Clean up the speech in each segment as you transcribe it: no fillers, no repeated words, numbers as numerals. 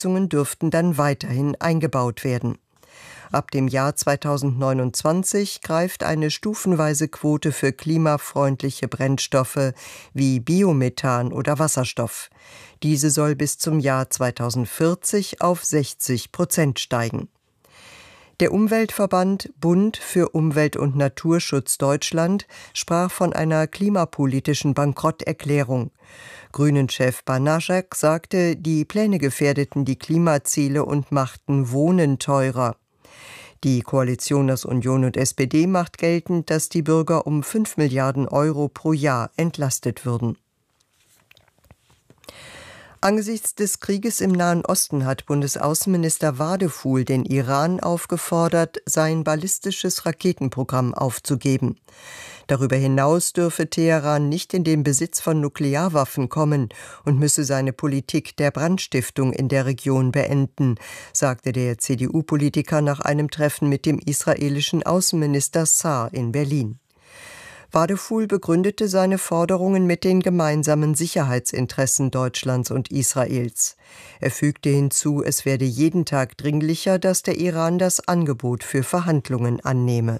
Heizungen dürften dann weiterhin eingebaut werden. Ab dem Jahr 2029 greift eine stufenweise Quote für klimafreundliche Brennstoffe wie Biomethan oder Wasserstoff. Diese soll bis zum Jahr 2040 auf 60% steigen. Der Umweltverband Bund für Umwelt- und Naturschutz Deutschland sprach von einer klimapolitischen Bankrotterklärung. Grünen-Chef Banaszak sagte, die Pläne gefährdeten die Klimaziele und machten Wohnen teurer. Die Koalition aus Union und SPD macht geltend, dass die Bürger um 5 Milliarden Euro pro Jahr entlastet würden. Angesichts des Krieges im Nahen Osten hat Bundesaußenminister Wadefuhl den Iran aufgefordert, sein ballistisches Raketenprogramm aufzugeben. Darüber hinaus dürfe Teheran nicht in den Besitz von Nuklearwaffen kommen und müsse seine Politik der Brandstiftung in der Region beenden, sagte der CDU-Politiker nach einem Treffen mit dem israelischen Außenminister Saar in Berlin. Wadefuhl begründete seine Forderungen mit den gemeinsamen Sicherheitsinteressen Deutschlands und Israels. Er fügte hinzu, es werde jeden Tag dringlicher, dass der Iran das Angebot für Verhandlungen annehme.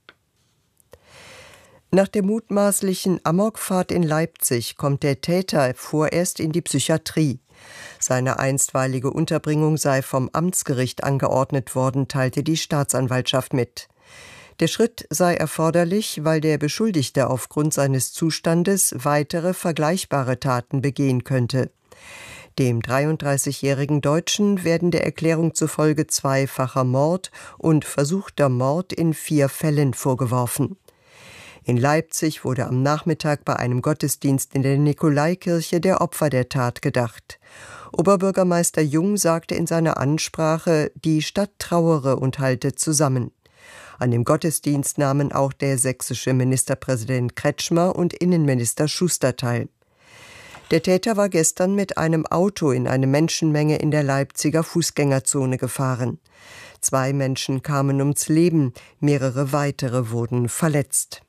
Nach der mutmaßlichen Amokfahrt in Leipzig kommt der Täter vorerst in die Psychiatrie. Seine einstweilige Unterbringung sei vom Amtsgericht angeordnet worden, teilte die Staatsanwaltschaft mit. Der Schritt sei erforderlich, weil der Beschuldigte aufgrund seines Zustandes weitere vergleichbare Taten begehen könnte. Dem 33-jährigen Deutschen werden der Erklärung zufolge zweifacher Mord und versuchter Mord in 4 Fällen vorgeworfen. In Leipzig wurde am Nachmittag bei einem Gottesdienst in der Nikolaikirche der Opfer der Tat gedacht. Oberbürgermeister Jung sagte in seiner Ansprache, die Stadt trauere und halte zusammen. An dem Gottesdienst nahmen auch der sächsische Ministerpräsident Kretschmer und Innenminister Schuster teil. Der Täter war gestern mit einem Auto in eine Menschenmenge in der Leipziger Fußgängerzone gefahren. 2 Menschen kamen ums Leben, mehrere weitere wurden verletzt.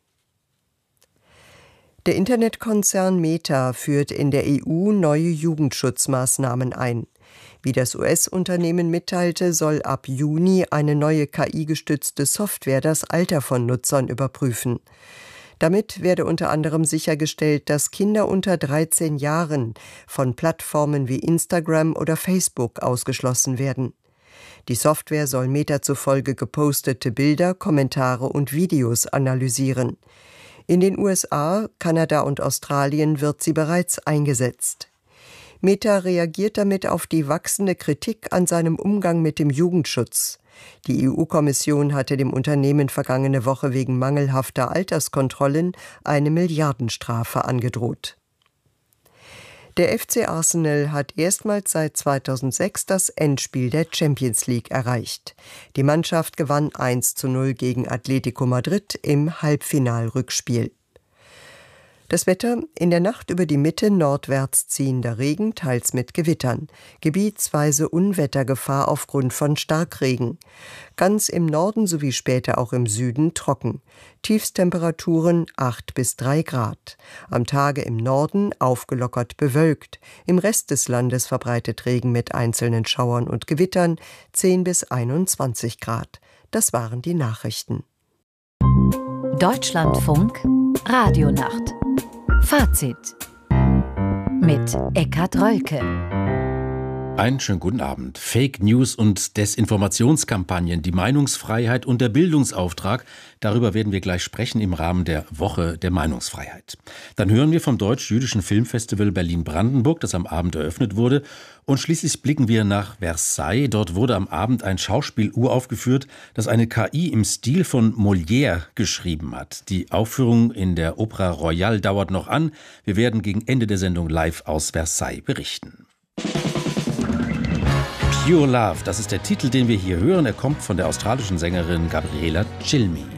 Der Internetkonzern Meta führt in der EU neue Jugendschutzmaßnahmen ein. Wie das US-Unternehmen mitteilte, soll ab Juni eine neue KI-gestützte Software das Alter von Nutzern überprüfen. Damit werde unter anderem sichergestellt, dass Kinder unter 13 Jahren von Plattformen wie Instagram oder Facebook ausgeschlossen werden. Die Software soll Meta zufolge gepostete Bilder, Kommentare und Videos analysieren. In den USA, Kanada und Australien wird sie bereits eingesetzt. Meta reagiert damit auf die wachsende Kritik an seinem Umgang mit dem Jugendschutz. Die EU-Kommission hatte dem Unternehmen vergangene Woche wegen mangelhafter Alterskontrollen eine Milliardenstrafe angedroht. Der FC Arsenal hat erstmals seit 2006 das Endspiel der Champions League erreicht. Die Mannschaft gewann 1:0 gegen Atletico Madrid im Halbfinalrückspiel. Das Wetter: in der Nacht über die Mitte nordwärts ziehender Regen, teils mit Gewittern. Gebietsweise Unwettergefahr aufgrund von Starkregen. Ganz im Norden sowie später auch im Süden trocken. Tiefstemperaturen 8 bis 3 Grad. Am Tage im Norden aufgelockert bewölkt. Im Rest des Landes verbreitet Regen mit einzelnen Schauern und Gewittern 10 bis 21 Grad. Das waren die Nachrichten. Deutschlandfunk Radionacht. Fazit mit Eckhard Rölke. Einen schönen guten Abend. Fake News und Desinformationskampagnen, die Meinungsfreiheit und der Bildungsauftrag, darüber werden wir gleich sprechen im Rahmen der Woche der Meinungsfreiheit. Dann hören wir vom Deutsch-Jüdischen Filmfestival Berlin-Brandenburg, das am Abend eröffnet wurde. Und schließlich blicken wir nach Versailles. Dort wurde am Abend ein Schauspiel uraufgeführt, das eine KI im Stil von Molière geschrieben hat. Die Aufführung in der Opera Royale dauert noch an. Wir werden gegen Ende der Sendung live aus Versailles berichten. Pure Love, das ist der Titel, den wir hier hören. Er kommt von der australischen Sängerin Gabriela Cilmi.